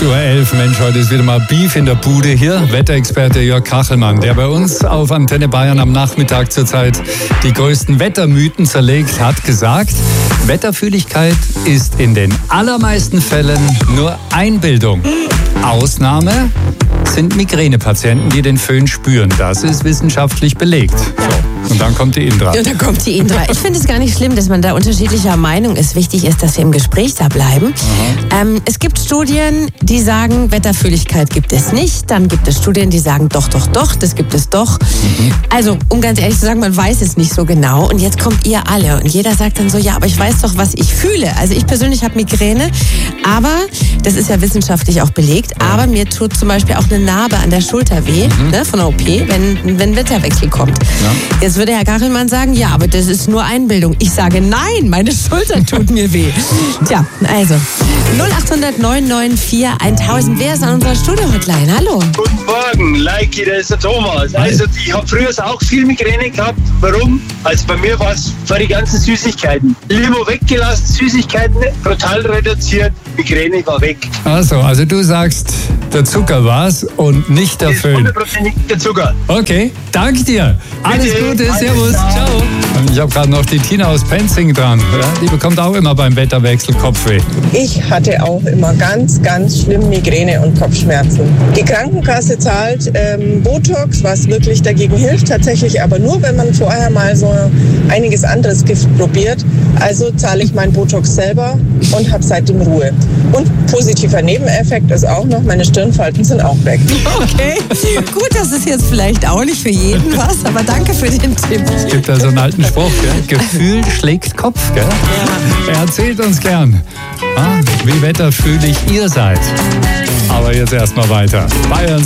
8:11 Uhr. Mensch, heute ist wieder mal Beef in der Bude hier. Wetterexperte Jörg Kachelmann, der bei uns auf Antenne Bayern am Nachmittag zurzeit die größten Wettermythen zerlegt, hat gesagt, Wetterfühligkeit ist in den allermeisten Fällen nur Einbildung. Ausnahme sind Migränepatienten, die den Föhn spüren. Das ist wissenschaftlich belegt. So, und dann kommt die Indra. Und dann kommt die Indra. Ich finde es gar nicht schlimm, dass man da unterschiedlicher Meinung ist. Wichtig ist, dass wir im Gespräch da bleiben. Es gibt Studien, die sagen, Wetterfühligkeit gibt es nicht. Dann gibt es Studien, die sagen, doch, das gibt es doch. Also, um ganz ehrlich zu sagen, man weiß es nicht so genau. Und jetzt kommt ihr alle. Und jeder sagt dann so, ja, aber ich weiß doch, was ich fühle. Also ich persönlich habe Migräne, aber das ist ja wissenschaftlich auch belegt. Aber mir tut zum Beispiel auch eine Narbe an der Schulter weh, ne, von der OP, wenn Wetterwechsel kommt. Ja. Jetzt würde Herr Kachelmann sagen, ja, aber das ist nur Einbildung. Ich sage, nein, meine Schulter tut mir weh. Tja, also 0800 994 1000. Wer ist an unserer Studio-Hotline? Hallo. Guten Morgen, Leiki, das ist der Thomas. Also ich habe früher auch viel Migräne gehabt. Warum? Also bei mir war es für die ganzen Süßigkeiten. Limo weggelassen, Süßigkeiten brutal reduziert, Migräne war weg. Also du sagst, der Zucker war's und nicht der Föhn. 100% der Zucker. Okay, danke dir. Alles Gute, servus, ciao. Und ich habe gerade noch die Tina aus Penzing dran. Ja, die bekommt auch immer beim Wetterwechsel Kopfweh. Ich hatte auch immer ganz schlimm Migräne und Kopfschmerzen. Die Krankenkasse zahlt Botox, was wirklich dagegen hilft, tatsächlich aber nur, wenn man vorher mal so einiges anderes Gift probiert. Also zahle ich mein Botox selber und habe seitdem Ruhe. Und positiver Nebeneffekt ist auch noch, meine Stirnfalten sind auch weg. Okay, gut, das ist jetzt vielleicht auch nicht für jeden was, aber danke für den Tipp. Es gibt da so einen alten Spruch, gell? Gefühl schlägt Kopf, gell? Ja. Erzählt uns gern, wie wetterfühlig ihr seid. Aber jetzt erstmal weiter. Bayern